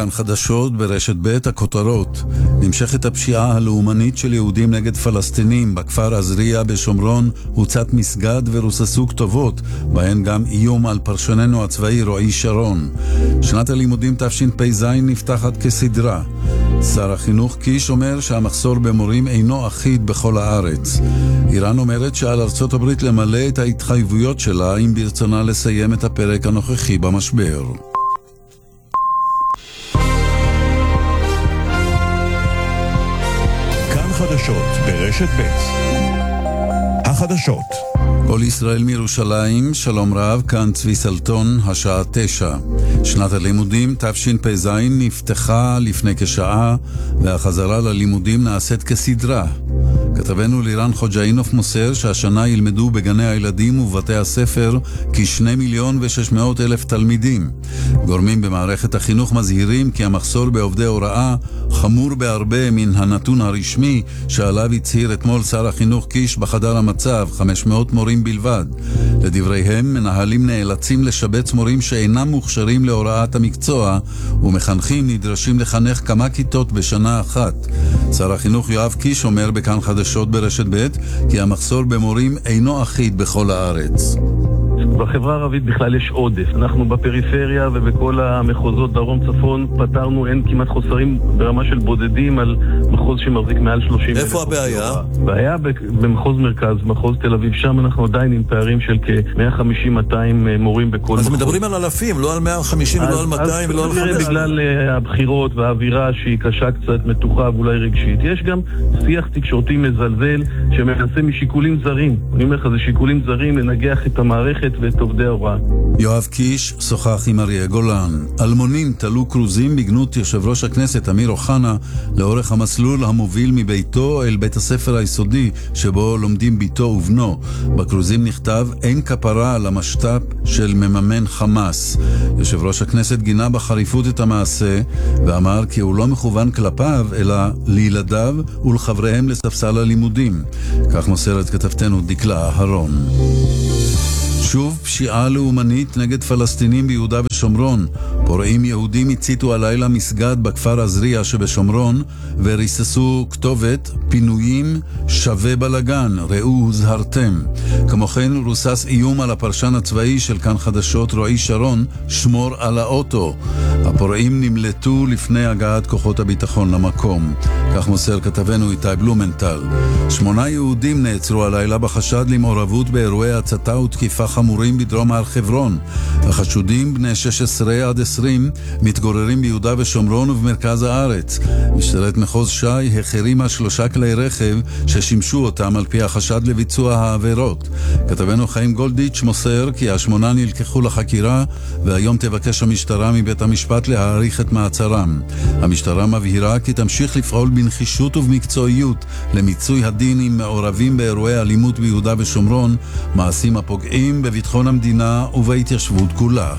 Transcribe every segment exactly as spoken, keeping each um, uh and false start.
כאן חדשות ברשת ב' הכותרות. נמשכת הפשיעה הלאומנית של יהודים נגד פלסטינים. בכפר עזריה בשומרון הוצת מסגד ורוססו כתובות, בהן גם איום על פרשננו הצבאי רועי שרון. שנת הלימודים תשפ"ז נפתחת כסדרה. שר החינוך קיש אומר שהמחסור במורים אינו אחיד בכל הארץ. איראן אומרת שעל ארצות הברית למלא את ההתחייבויות שלה אם ברצונה לסיים את הפרק הנוכחי במשבר. כאן חדשות ברשת ב' החדשות. כל ישראל מירושלים, שלום רב, כאן צבי סלטון, השעה תשע. שנת הלימודים תשפ"ז נפתחה לפני כשעה, והחזרה ללימודים נעשית כסדרה. כתבנו לירן חוג'אינוף מוסר שהשנה ילמדו בגני הילדים ובתי הספר כשני מיליון ושש מאות אלף תלמידים. גורמים במערכת החינוך מזהירים כי המחסור בעובדי הוראה חמור בהרבה מן הנתון הרשמי שעליו הצהיר אתמול שר החינוך קיש בחדר המצב, חמש מאות מורים בלבד. לדבריהם, מנהלים נאלצים לשבץ מורים שאינם מוכשרים להוראת המקצוע, ומחנכים נדרשים לחנך כמה כיתות בשנה אחת. שר החינוך יואב קיש אומר בכאן חדשות ברשת ב' כי המחסור במורים אינו אחיד בכל הארץ. בחברה הערבית בכלל יש עודף. אנחנו בפריפריה ובכל המחוזות דרום צפון פתרנו, אין כמעט חוסרים ברמה של בודדים על מחוז שמחזיק מעל שלושים. איפה הבעיה? הבעיה במחוז מרכז, מחוז תל אביב, שם אנחנו עדיין עם פערים של כ-מאה וחמישים עד מאתיים מורים בכל מחוז. אז מדברים על אלפים, לא על מאה וחמישים ולא על מאתיים ולא על חמש עשרה. בגלל הבחירות והאווירה שהיא קשה קצת, מתוחה ואולי רגשית. יש גם שיח תקשורתי מזלזל שמנסה משיקולים זרים. אני אומר לך, זה שיקולים זרים לנגח את המערכת ואת עובדי ההוראה. יואב קיש שוחח עם אריה גולן. אלמונים תלו קרוזים בגנות יושב ראש הכנסת אמיר אוחנה לאורך המסלול המוביל מביתו אל בית הספר היסודי שבו לומדים ביתו ובנו. בקרוזים נכתב אין כפרה על המשת"פ של מממן חמאס. יושב ראש הכנסת גינה בחריפות את המעשה ואמר כי הוא לא מכוון כלפיו אלא לילדיו ולחבריהם לספסל הלימודים. כך מוסרת כתבתנו דקלה אהרון. שוב פשיעה לאומנית נגד פלסטינים ביהודה ושומרון. פורעים יהודים הציתו הלילה מסגד בכפר עזריה שבשומרון וריססו כתובת פינויים שווה בלגן, ראו הוזהרתם. כמו כן רוסס איום על הפרשן הצבאי של כאן חדשות רועי שרון, שמור על האוטו. הפורעים נמלטו לפני הגעת כוחות הביטחון למקום. כך מוסר כתבנו איתי בלומנטל. שמונה יהודים נעצרו הלילה בחשד למעורבות באירועי הצתה ותקיפה חמורים בדרום הר חברון. החשודים בני שש עשרה עד עשרים מתגוררים ביהודה ושומרון ובמרכז הארץ. משטרת מחוז ש"י החרימה שלושה כלי רכב ששימשו אותם על פי החשד לביצוע העבירות. כתבנו חיים גולדיץ' מוסר כי השמונה נלקחו לחקירה והיום תבקש המשטרה מבית המשפט להאריך את מעצרם. המשטרה מבהירה כי תמשיך לפעול בנחישות ובמקצועיות למיצוי הדין עם מעורבים באירועי אלימות ביהודה ושומרון, מעשים הפוגעים בביטחון המדינה ובהתיישבות כולה.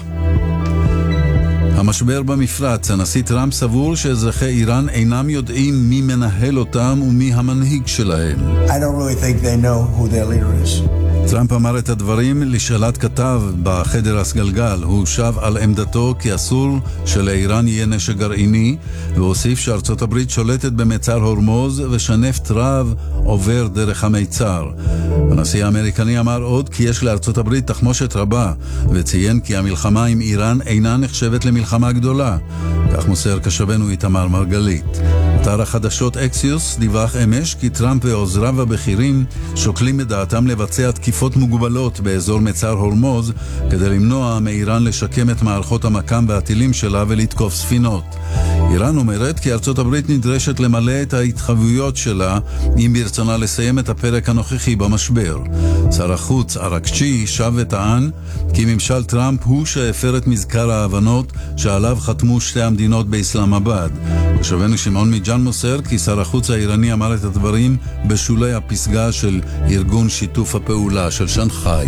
המשבר במפרץ. הנשיא טראמפ סבור שאזרחי איראן אינם יודעים מי מנהל אותם ומי המנהיג שלהם. I don't really think they know who their leader is. טראמפ אמר את הדברים לשאלת כתב בחדר הסגלגל. הוא שב על עמדתו כי אסור שלאיראן יהיה נשק גרעיני, והוסיף שארצות הברית שולטת במצר הורמוז ושנפט רב עובר דרך המיצר. הנשיא האמריקני אמר עוד כי יש לארצות הברית תחמושת רבה, וציין כי המלחמה עם איראן אינה נחשבת למלחמה גדולה. כך מוסר כשבנו איתמר מרגלית. אתר החדשות אקסיוס דיווח אמש כי טראמפ ועוזריו הבכירים שוקלים את דעתם לבצע תקיפות מוגבלות באזור מצר הורמוז כדי למנוע מאיראן לשקם את מערכות המקם והטילים שלה ולתקוף ספינות. איראן אומרת כי ארצות הברית נדרשת למלא את ההתחייבויות שלה אם ברצונה לסיים את הפרק הנוכחי במשבר. שר החוץ ארקצ'י שב וטען כי ממשל טראמפ הוא שהפר את מזכר ההבנות שעליו חתמו שתי המדינות באסלאמבאד. כשבנו שמעון מג'אן מוסר כי שר החוץ האיראני אמר את הדברים בשולי הפסגה של ארגון שיתוף הפעולה של שנגחאי.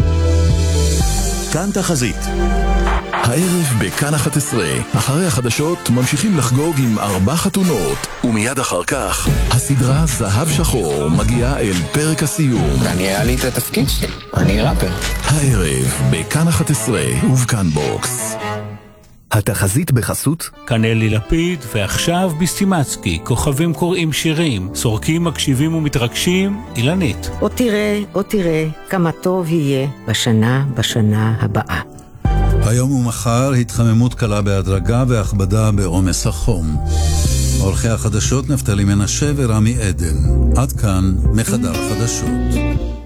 כאן תחזית. הערב בכאן אחת עשרה, אחרי החדשות ממשיכים לחגוג עם ארבע חתונות, ומיד אחר כך הסדרה זהב שחור מגיעה אל פרק הסיום. אני היה לי את התפקיד שלי, אני ראפר. הערב בכאן אחת עשרה ובכאן בוקס. התחזית בחסות כאן אלי לפיד, ועכשיו בסטימצקי, כוכבים קוראים שירים, סורקים מקשיבים ומתרגשים, אילנית. או תראה, או תראה, כמה טוב יהיה בשנה, בשנה הבאה. היום ומחר התחממות קלה בהדרגה והכבדה בעומס החום. עורכי החדשות נפתלי מנשה ורמי עדן. עד כאן מחדר החדשות.